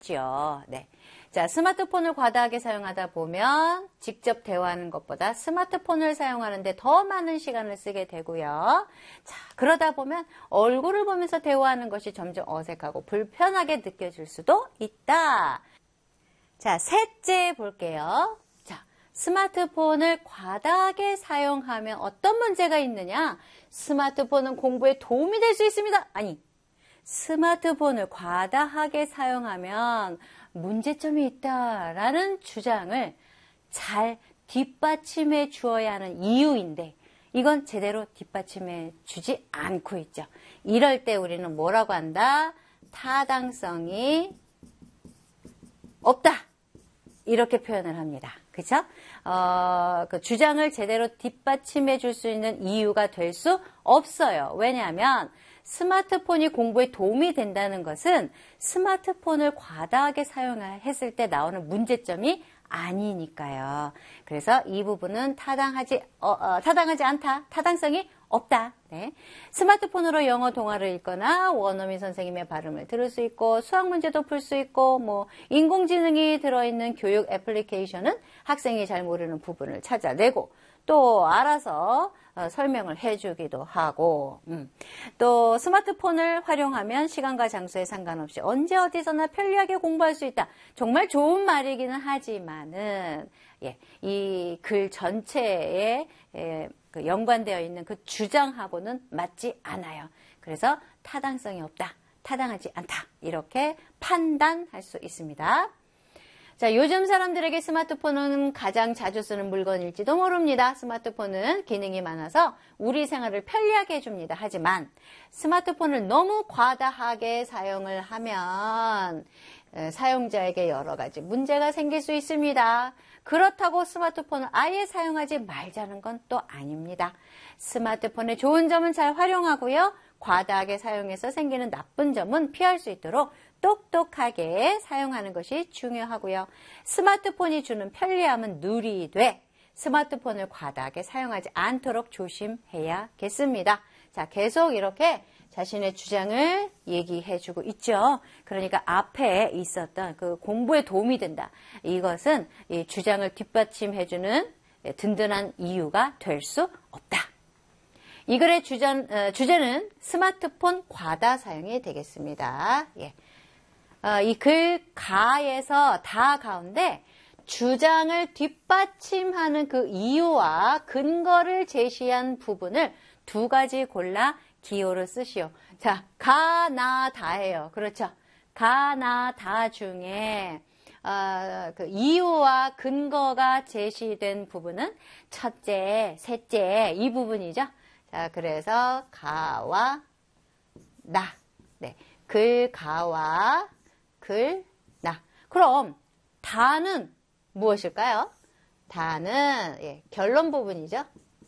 있죠. 네. 자, 스마트폰을 과다하게 사용하다 보면 직접 대화하는 것보다 스마트폰을 사용하는데 더 많은 시간을 쓰게 되고요. 자, 그러다 보면 얼굴을 보면서 대화하는 것이 점점 어색하고 불편하게 느껴질 수도 있다. 자, 셋째 볼게요. 자, 스마트폰을 과다하게 사용하면 어떤 문제가 있느냐? 스마트폰은 공부에 도움이 될 수 있습니다. 아니, 스마트폰을 과다하게 사용하면 문제점이 있다라는 주장을 잘 뒷받침해 주어야 하는 이유인데 이건 제대로 뒷받침해 주지 않고 있죠. 이럴 때 우리는 뭐라고 한다? 타당성이 없다. 이렇게 표현을 합니다. 그쵸? 그 주장을 제대로 뒷받침해 줄 수 있는 이유가 될 수 없어요. 왜냐하면 스마트폰이 공부에 도움이 된다는 것은 스마트폰을 과다하게 사용했을 때 나오는 문제점이 아니니까요. 그래서 이 부분은 타당하지 않다. 타당성이 없다. 네. 스마트폰으로 영어 동화를 읽거나 원어민 선생님의 발음을 들을 수 있고 수학 문제도 풀 수 있고 뭐 인공지능이 들어있는 교육 애플리케이션은 학생이 잘 모르는 부분을 찾아내고 또 알아서 설명을 해주기도 하고 또 스마트폰을 활용하면 시간과 장소에 상관없이 언제 어디서나 편리하게 공부할 수 있다. 정말 좋은 말이기는 하지만은 이 글 전체에 그 연관되어 있는 그 주장하고는 맞지 않아요. 그래서 타당성이 없다. 타당하지 않다. 이렇게 판단할 수 있습니다. 자, 요즘 사람들에게 스마트폰은 가장 자주 쓰는 물건일지도 모릅니다. 스마트폰은 기능이 많아서 우리 생활을 편리하게 해줍니다. 하지만 스마트폰을 너무 과다하게 사용을 하면 사용자에게 여러 가지 문제가 생길 수 있습니다. 그렇다고 스마트폰을 아예 사용하지 말자는 건 또 아닙니다. 스마트폰의 좋은 점은 잘 활용하고요. 과다하게 사용해서 생기는 나쁜 점은 피할 수 있도록 똑똑하게 사용하는 것이 중요하고요. 스마트폰이 주는 편리함은 누리되 스마트폰을 과다하게 사용하지 않도록 조심해야겠습니다. 자, 계속 이렇게 자신의 주장을 얘기해주고 있죠. 그러니까 앞에 있었던 그 공부에 도움이 된다. 이것은 이 주장을 뒷받침해주는 든든한 이유가 될 수 없다. 이 글의 주제는 스마트폰 과다 사용이 되겠습니다. 이 글 가에서 다 가운데 주장을 뒷받침하는 그 이유와 근거를 제시한 부분을 두 가지 골라 기호를 쓰시오. 자, 가, 나, 다예요. 그렇죠. 가, 나, 다 중에 그 이유와 근거가 제시된 부분은 첫째, 셋째 이 부분이죠. 자, 그래서 가와 나. 네. 글, 가와 글, 나. 그럼 다는 무엇일까요? 다는 결론 부분이죠.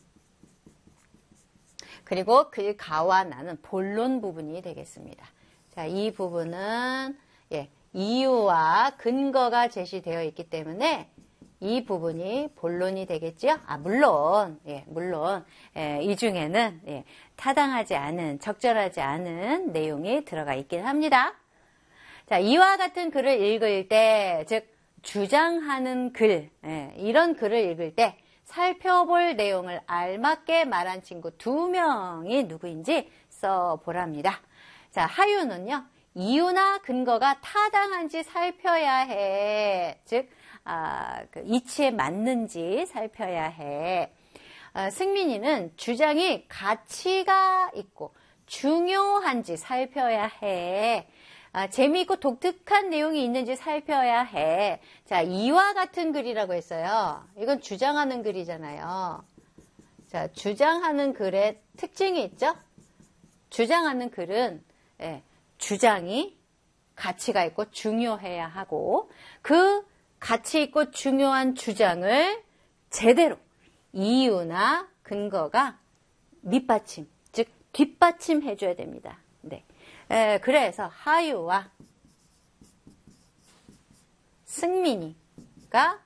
그리고 글, 가와 나는 본론 부분이 되겠습니다. 자, 이 부분은 이유와 근거가 제시되어 있기 때문에 이 부분이 본론이 되겠죠? 물론 이 중에는 타당하지 않은, 적절하지 않은 내용이 들어가 있긴 합니다. 자, 이와 같은 글을 읽을 때, 즉 주장하는 글, 이런 글을 읽을 때 살펴볼 내용을 알맞게 말한 친구 2명이 누구인지 써보랍니다. 자, 하유는요, 이유나 근거가 타당한지 살펴야 해. 즉, 그 이치에 맞는지 살펴야 해. 승민이는 주장이 가치가 있고 중요한지 살펴야 해. 재미있고 독특한 내용이 있는지 살펴야 해. 자, 이와 같은 글이라고 했어요. 이건 주장하는 글이잖아요. 자, 주장하는 글의 특징이 있죠? 주장하는 글은 주장이 가치가 있고 중요해야 하고 그 가치 있고 중요한 주장을 제대로 이유나 근거가 밑받침, 즉 뒷받침해 줘야 됩니다. 네. 그래서 하유와 승민이가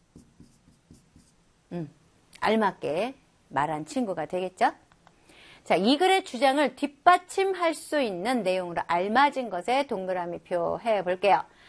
알맞게 말한 친구가 되겠죠? 자, 이 글의 주장을 뒷받침할 수 있는 내용으로 알맞은 것에 동그라미 표 해볼게요.